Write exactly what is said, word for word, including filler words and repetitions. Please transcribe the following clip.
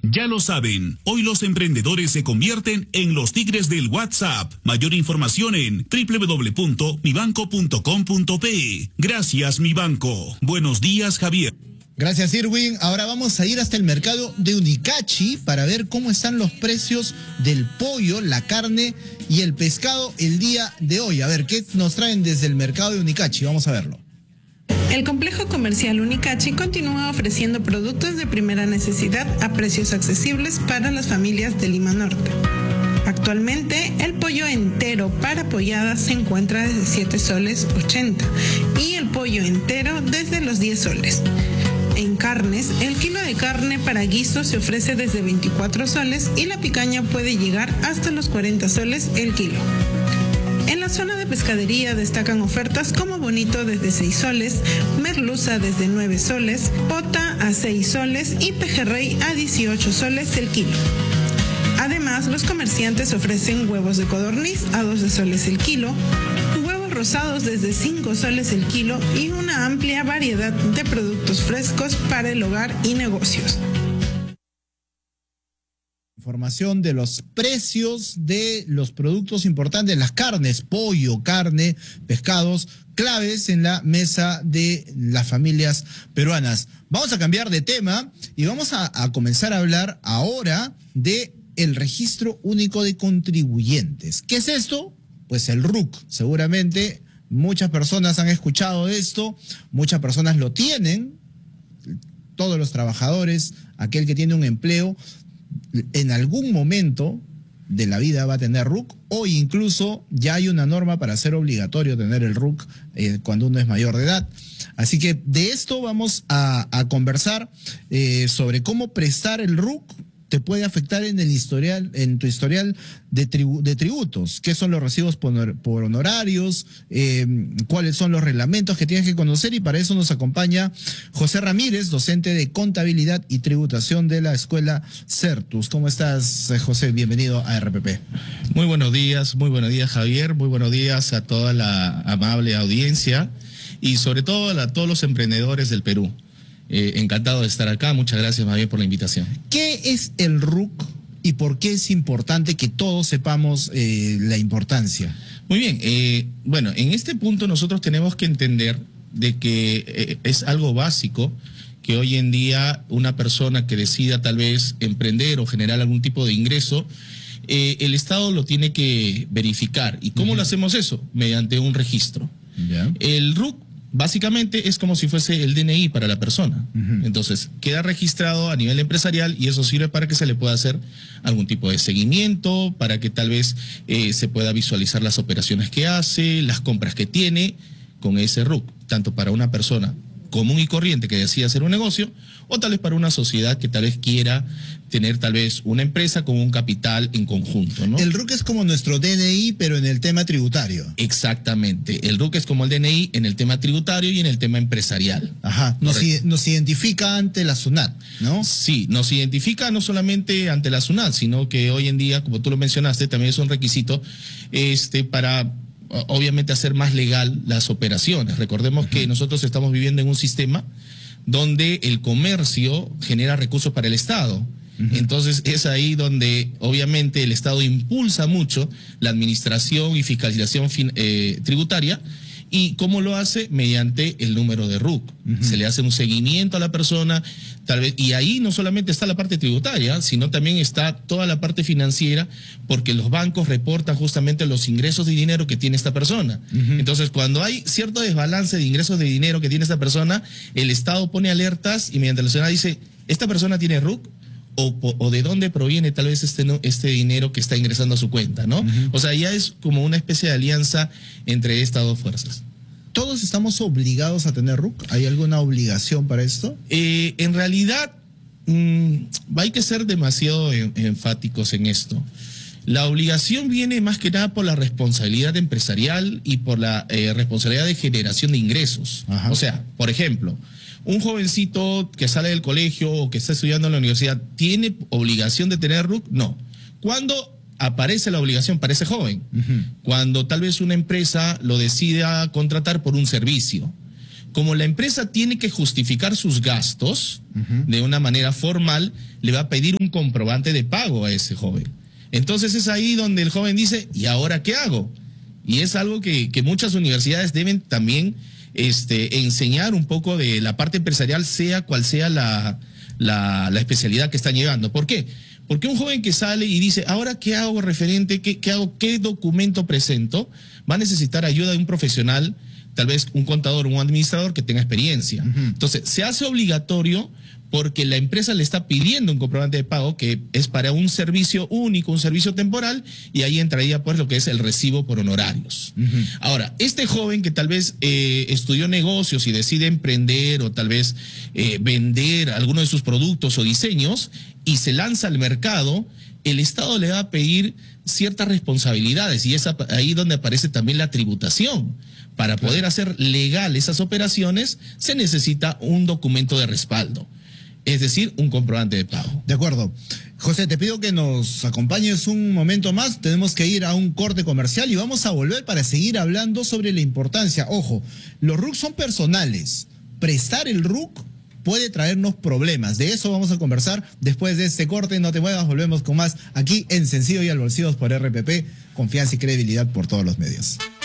Ya lo saben, hoy los emprendedores se convierten en los tigres del WhatsApp. Mayor información en doble u doble u doble u punto mi banco punto com punto pe. Gracias, Mi Banco. Buenos días, Javier. Gracias, Irwin. Ahora vamos a ir hasta el mercado de Unicachi para ver cómo están los precios del pollo, la carne y el pescado el día de hoy. A ver, ¿qué nos traen desde el mercado de Unicachi? Vamos a verlo. El complejo comercial Unicachi continúa ofreciendo productos de primera necesidad a precios accesibles para las familias de Lima Norte. Actualmente, el pollo entero para pollada se encuentra desde siete soles ochenta y el pollo entero desde los diez soles. En carnes, el kilo de carne para guiso se ofrece desde veinticuatro soles y la picaña puede llegar hasta los cuarenta soles el kilo. En la zona de pescadería destacan ofertas como bonito desde seis soles, merluza desde nueve soles, pota a seis soles y pejerrey a dieciocho soles el kilo. Además, los comerciantes ofrecen huevos de codorniz a doce soles el kilo, huevos rosados desde cinco soles el kilo y una amplia variedad de productos frescos para el hogar y negocios. Información de los precios de los productos importantes, las carnes, pollo, carne, pescados, claves en la mesa de las familias peruanas. Vamos a cambiar de tema y vamos a, a comenzar a hablar ahora de el Registro Único de Contribuyentes. ¿Qué es esto? Pues el R U C. Seguramente muchas personas han escuchado de esto, muchas personas lo tienen, todos los trabajadores, aquel que tiene un empleo, en algún momento de la vida va a tener R U C, o incluso ya hay una norma para hacer obligatorio tener el R U C eh, cuando uno es mayor de edad. Así que de esto vamos a, a conversar eh, sobre cómo prestar el R U C te puede afectar en el historial, en tu historial de, tribu, de tributos. ¿Qué son los recibos por, por honorarios? Eh, ¿Cuáles son los reglamentos que tienes que conocer? Y para eso nos acompaña José Ramírez, docente de Contabilidad y Tributación de la Escuela Certus. ¿Cómo estás, José? Bienvenido a R P P. Muy buenos días, muy buenos días, Javier. Muy buenos días a toda la amable audiencia y sobre todo a todos los emprendedores del Perú. Eh, encantado de estar acá. Muchas gracias, más bien, por la invitación. ¿Qué es el R U C y por qué es importante que todos sepamos eh, la importancia? Muy bien. Eh, bueno, en este punto nosotros tenemos que entender de que eh, es algo básico que hoy en día una persona que decida tal vez emprender o generar algún tipo de ingreso, eh, el Estado lo tiene que verificar. ¿Y cómo uh-huh. lo hacemos eso? Mediante un registro. Yeah. El R U C básicamente es como si fuese el D N I para la persona. Uh-huh. Entonces, queda registrado a nivel empresarial y eso sirve para que se le pueda hacer algún tipo de seguimiento, para que tal vez eh, se pueda visualizar las operaciones que hace, las compras que tiene con ese R U C, tanto para una persona común y corriente que decida hacer un negocio, o tal vez para una sociedad que tal vez quiera tener tal vez una empresa con un capital en conjunto, ¿no? El R U C es como nuestro D N I, pero en el tema tributario. Exactamente. El R U C es como el D N I en el tema tributario y en el tema empresarial. Ajá. Nos, nos identifica ante la SUNAT, ¿no? Sí, nos identifica no solamente ante la SUNAT, sino que hoy en día, como tú lo mencionaste, también es un requisito este, para obviamente hacer más legal las operaciones. Recordemos uh-huh. que nosotros estamos viviendo en un sistema donde el comercio genera recursos para el Estado. Uh-huh. Entonces es ahí donde obviamente el Estado impulsa mucho la administración y fiscalización fin, eh, tributaria. ¿Y cómo lo hace? Mediante el número de R U C. Uh-huh. Se le hace un seguimiento a la persona, tal vez, y ahí no solamente está la parte tributaria, sino también está toda la parte financiera, porque los bancos reportan justamente los ingresos de dinero que tiene esta persona. Uh-huh. Entonces, cuando hay cierto desbalance de ingresos de dinero que tiene esta persona, el Estado pone alertas y mediante la ciudad dice, ¿esta persona tiene R U C? O, o de dónde proviene tal vez este, este dinero que está ingresando a su cuenta, ¿no? Uh-huh. O sea, ya es como una especie de alianza entre estas dos fuerzas. ¿Todos estamos obligados a tener R U C? ¿Hay alguna obligación para esto? Eh, en realidad, mmm, hay que ser demasiado en, enfáticos en esto. La obligación viene más que nada por la responsabilidad empresarial y por la eh, responsabilidad de generación de ingresos. Ajá. O sea, por ejemplo, un jovencito que sale del colegio o que está estudiando en la universidad, ¿tiene obligación de tener R U C? No. ¿Cuándo aparece la obligación para ese joven? Uh-huh. Cuando tal vez una empresa lo decida contratar por un servicio. como la empresa tiene que justificar sus gastos uh-huh. de una manera formal, le va a pedir un comprobante de pago a ese joven. Entonces es ahí donde el joven dice, ¿y ahora qué hago? Y es algo que, que muchas universidades deben también este, enseñar un poco de la parte empresarial, sea cual sea la, la, la especialidad que están llevando. ¿Por qué? Porque un joven que sale y dice, ¿ahora qué hago referente? ¿Qué, qué hago? ¿Qué documento presento? Va a necesitar ayuda de un profesional, tal vez un contador o un administrador que tenga experiencia. Uh-huh. Entonces, se hace obligatorio porque la empresa le está pidiendo un comprobante de pago que es para un servicio único, un servicio temporal, y ahí entraría pues lo que es el recibo por honorarios. Uh-huh. Ahora, este joven que tal vez eh, estudió negocios y decide emprender o tal vez eh, vender alguno de sus productos o diseños y se lanza al mercado, el Estado le va a pedir ciertas responsabilidades y es ahí donde aparece también la tributación. Para poder hacer legal esas operaciones se necesita un documento de respaldo. Es decir, un comprobante de pago. De acuerdo. José, te pido que nos acompañes un momento más. Tenemos que ir a un corte comercial y vamos a volver para seguir hablando sobre la importancia. Ojo, los R U C son personales. Prestar el R U C puede traernos problemas. De eso vamos a conversar después de este corte. No te muevas, volvemos con más aquí en Sencillo y al Bolsillo por R P P. Confianza y credibilidad por todos los medios.